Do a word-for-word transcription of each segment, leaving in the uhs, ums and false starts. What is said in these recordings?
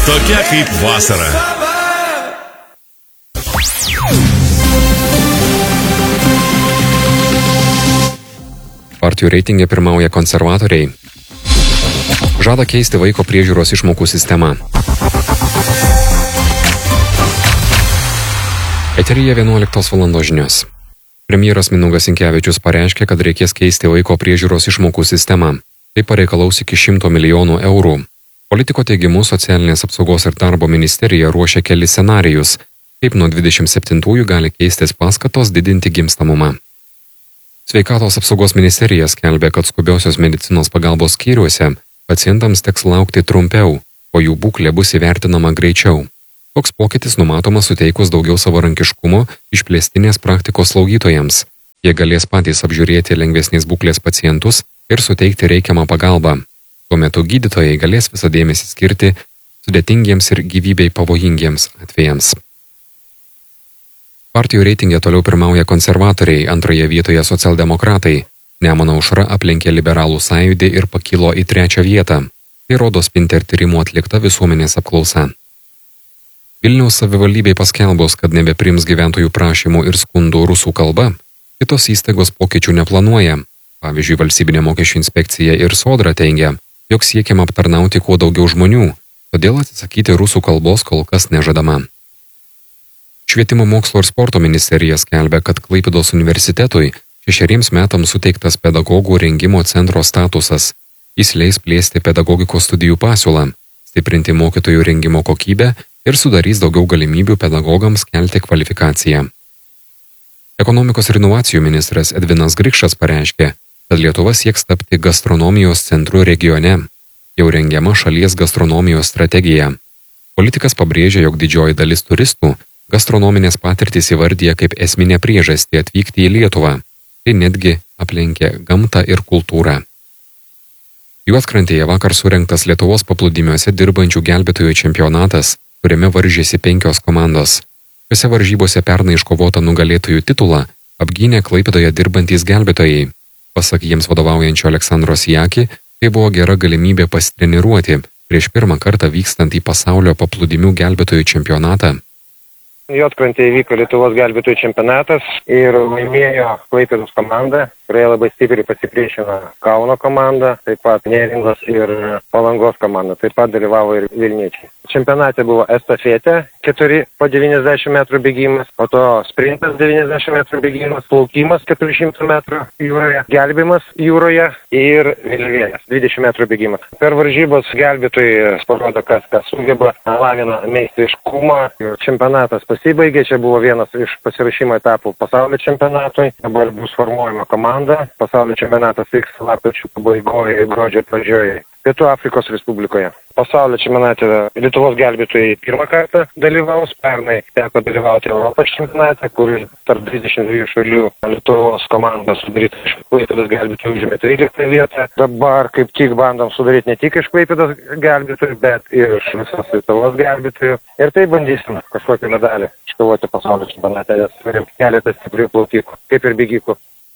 Tokia kaip vasara. Partijų reitinge pirmauja konservatoriai. Žada keisti vaiko priežiūros išmokų sistemą. Eteryje vienuoliktos valandos žinios. Premjeras Mindaugas Sinkevičius pareiškė, kad reikės keisti vaiko priežiūros išmokų sistemą. Tai pareikalaus iki šimto milijonų eurų. Politiko teigimu, socialinės apsaugos ir darbo ministerija ruošia kelis scenarijus, kaip nuo dvidešimt septintųjų gali keistis paskatos didinti gimstamumą. Sveikatos apsaugos ministerija skelbia, kad skubiosios medicinos pagalbos skyriuose pacientams teks laukti trumpiau, o jų būklė bus įvertinama greičiau. Toks pokytis numatomas suteikus daugiau savarankiškumo išplėstinės praktikos slaugytojams. Jie galės patys apžiūrėti lengvesnės būklės pacientus ir suteikti reikiamą pagalbą. Tuo metu gydytojai galės visą dėmesį skirti sudėtingiems ir gyvybei pavojingiems atvejams. Partijų reitinge toliau pirmauja konservatoriai, antroje vietoje socialdemokratai. Nemuno aušra aplenkė liberalų sąjūdį ir pakilo į trečią vietą. Tai rodo Spinter tyrimų atlikta visuomenės apklausa. Vilniaus savivaldybei paskelbus, kad nebepriims gyventojų prašymų ir skundų rusų kalba, kitos įstaigos pokyčių neplanuoja. Pavyzdžiui, Valstybinė mokesčių inspekcija ir Sodra teigia, jog siekiama aptarnauti kuo daugiau žmonių, todėl atsisakyti rusų kalbos kol kas nežadama. Švietimo mokslo ir sporto ministerija skelbia, kad Klaipėdos universitetui šešeriems metams suteiktas pedagogų rengimo centro statusas. Jis leis plėsti pedagogikos studijų pasiūlą, stiprinti mokytojų rengimo kokybę ir sudarys daugiau galimybių pedagogams kelti kvalifikaciją. Ekonomikos ir inovacijų ministras Edvinas Grikšas pareiškė, kad Lietuva sieks tapti gastronomijos centru regione. Jau rengiama šalies gastronomijos strategija. Politikas pabrėžia, jog didžioji dalis turistų gastronominės patirtys įvardyja kaip esminę priežastį atvykti į Lietuvą. Tai netgi aplenkė gamtą ir kultūrą. Juodkrantėje vakar surengtas Lietuvos paplūdimiuose dirbančių gelbėtojų čempionatas, kuriame varžėsi penkios komandos. Šiose varžybose pernai iškovotą nugalėtojų titulą apgynė Klaipėdoje dirbantys gelbėtojai. Pasak jiems vadovaujančio Aleksandro Sijaki, tai buvo gera galimybė pasitreniruoti prieš pirmą kartą vykstant į pasaulio paplūdimių gelbėtojų čempionatą. Juodkrantėje vyko Lietuvos gelbėtojų čempionatas ir laimėjo Klaipėdos komanda, kurioje labai stipriai pasipriešino Kauno komanda, taip pat Neringos ir Palangos komanda, taip pat dalyvavo ir vilniečiai. Čempionate buvo estafetė, keturi po devyniasdešimt metrų bėgimas, po to sprintas devyniasdešimt metrų bėgimas, plaukimas keturi šimtai metrų jūroje, gelbimas jūroje ir vėliavėlės dvidešimt metrų bėgimas. Per varžybas gelbėtojai parodo, kas kas sugeba, lavina meistriškumą ir čempionatas pasibaigė. Čia buvo vienas iš pasirašymo etapų pasaulio čempionatui. Dabar bus formuojama komanda. Pasaulio čempionatas vyks lapkričio pabaigoje ir gruodžio pradžioje Pietų Afrikos Respublikoje. Pasaulio čempionate Lietuvos gelbėtojai pirmą kartą dalyvaus. Pernai teko dalyvauti Europos čempionate, kur tarp dvidešimt dviejų šalių Lietuvos komandos sudaryta iš Klaipėdos gelbėtojų užėmė tryliktą vietą. Dabar kaip tik bandom sudaryti ne tik iš Klaipėdos gelbėtojų, bet ir iš visos Lietuvos gelbėtojų. Ir tai bandysim kažkokį medalį iškovoti pasaulio čempionate, nes turim keletą stiprių plaukikų, kaip ir bėgikų.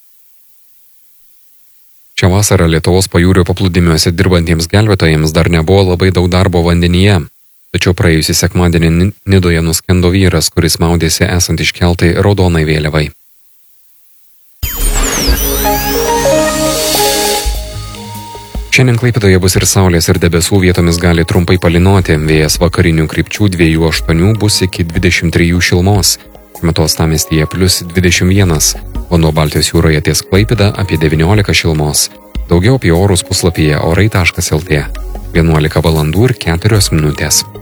Šią vasarą Lietuvos pajūrio paplūdimiuose dirbantiems gelbėtojams dar nebuvo labai daug darbo vandenyje. Tačiau praėjusį sekmadienį Nidoje nuskendo vyras, kuris maudėsi esant iškeltai raudonai vėliavai. Šiandien Klaipėdoje bus ir saulės ir debesų, vietomis gali trumpai palynoti. Vėjas vakarinių krypčių dviejų aštuonių bus iki dvidešimt trijų šilumos. Metu uostamiestyje plius dvidešimt vienas. Vanduo Baltijos jūroje ties Klaipėda apie devyniolika šilumos. Daugiau apie orus puslapyje orai taškas lt. vienuolika valandų ir keturios minutės.